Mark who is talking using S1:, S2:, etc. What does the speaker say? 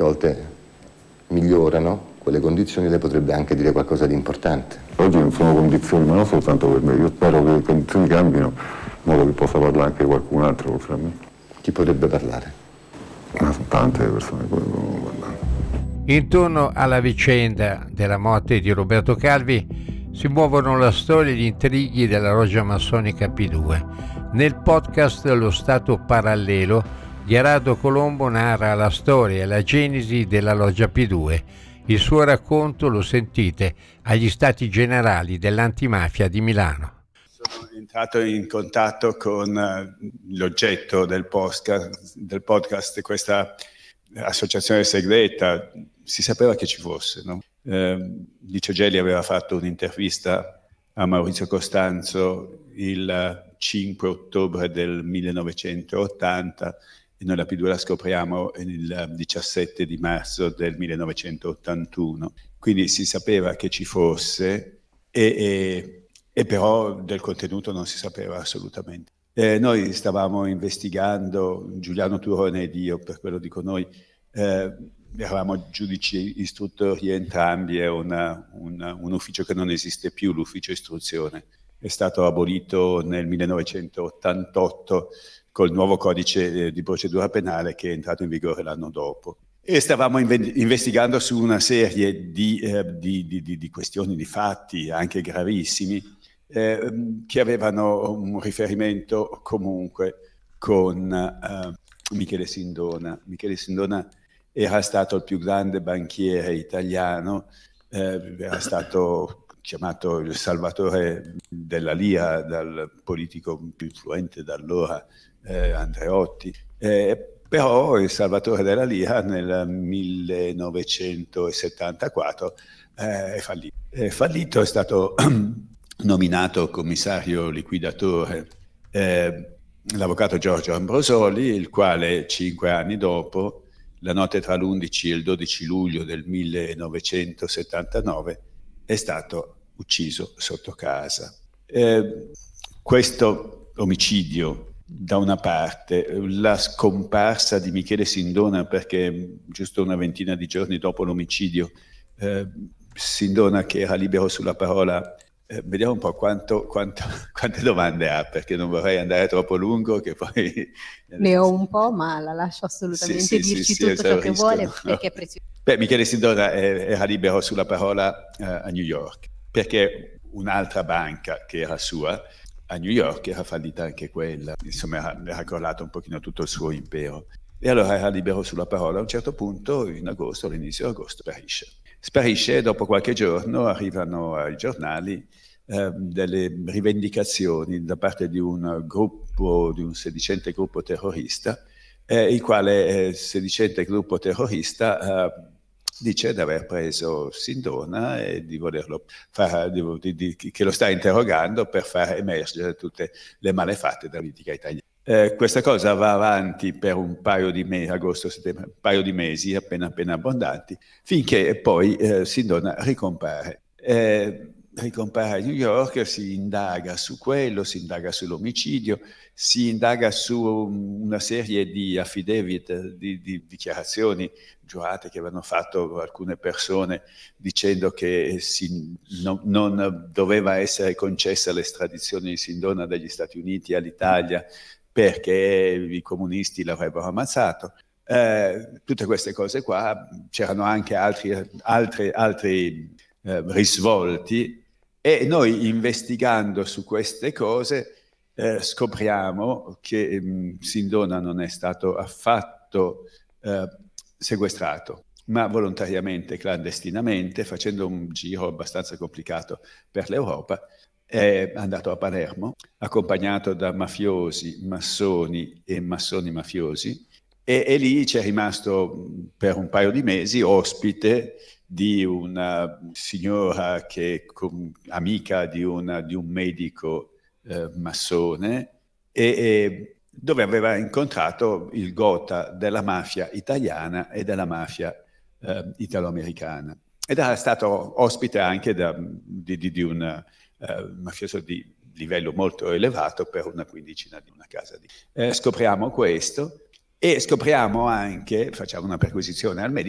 S1: tante volte migliorano quelle condizioni, lei potrebbe anche dire qualcosa di importante.
S2: Oggi non sono condizioni, ma non soltanto per me. Io spero che le condizioni cambino in modo che possa parlare anche qualcun altro oltre a me.
S1: Chi potrebbe parlare?
S2: Ma sono tante persone che potrebbero parlare.
S3: Intorno alla vicenda della morte di Roberto Calvi si muovono la storia e gli intrighi della loggia massonica P2. Nel podcast Lo Stato Parallelo, Gerardo Colombo narra la storia e la genesi della loggia P2. Il suo racconto lo sentite agli Stati Generali dell'Antimafia di Milano.
S4: Sono entrato in contatto con l'oggetto del podcast, questa associazione segreta. Si sapeva che ci fosse, no? Licio Gelli aveva fatto un'intervista a Maurizio Costanzo il 5 ottobre del 1980 e noi la P2 la scopriamo il 17 di marzo del 1981. Quindi si sapeva che ci fosse e però del contenuto non si sapeva assolutamente. Noi stavamo investigando, Giuliano Turone ed io, per quello dico noi, eravamo giudici istruttori entrambi, è un ufficio che non esiste più, l'ufficio istruzione. È stato abolito nel 1988 col nuovo codice di procedura penale che è entrato in vigore l'anno dopo. E stavamo investigando su una serie di questioni, di fatti anche gravissimi, che avevano un riferimento comunque con Michele Sindona. Michele Sindona era stato il più grande banchiere italiano, era stato chiamato il salvatore della Lira dal politico più influente da allora, Andreotti. Però il salvatore della Lira nel 1974 è fallito. È fallito, è stato nominato commissario liquidatore l'avvocato Giorgio Ambrosoli, il quale 5 anni dopo, la notte tra l'11 e il 12 luglio del 1979, è stato ucciso sotto casa. Questo omicidio, da una parte, la scomparsa di Michele Sindona, perché giusto una ventina di giorni dopo l'omicidio, Sindona, che era libero sulla parola, vediamo un po' quante domande ha, perché non vorrei andare troppo lungo, che poi...
S5: Ne ho un po', ma la lascio assolutamente dirci tutto ciò che vuole, perché è prezioso.
S4: Michele Sindona era libero sulla parola a New York, perché un'altra banca che era sua, a New York, era fallita anche quella. Insomma, era crollato un pochino tutto il suo impero. E allora era libero sulla parola. A un certo punto, in agosto, all'inizio di agosto, sparisce e dopo qualche giorno arrivano ai giornali delle rivendicazioni da parte di un sedicente gruppo terrorista, il quale sedicente gruppo terrorista dice di aver preso Sindona e di volerlo fare, che lo sta interrogando per far emergere tutte le malefatte della politica italiana. Questa cosa va avanti per un paio di mesi, agosto-settembre, un paio di mesi appena abbondanti, finché poi Sindona ricompare. Ricompare a New York, si indaga su quello, si indaga sull'omicidio, si indaga su una serie di affidavit, di dichiarazioni giurate che avevano fatto alcune persone dicendo che non doveva essere concessa l'estradizione di Sindona dagli Stati Uniti all'Italia perché i comunisti l'avrebbero ammazzato. Tutte queste cose qua, c'erano anche altri risvolti, e noi investigando su queste cose scopriamo che Sindona non è stato affatto sequestrato, ma volontariamente, clandestinamente, facendo un giro abbastanza complicato per l'Europa, è andato a Palermo, accompagnato da mafiosi, massoni e massoni mafiosi, e lì c'è rimasto per un paio di mesi ospite di una signora che amica di un medico massone, e dove aveva incontrato il gota della mafia italiana e della mafia italo-americana. Ed era stato ospite anche di un mafioso di livello molto elevato per una quindicina di una casa. Scopriamo questo e scopriamo anche, facciamo una perquisizione al medico,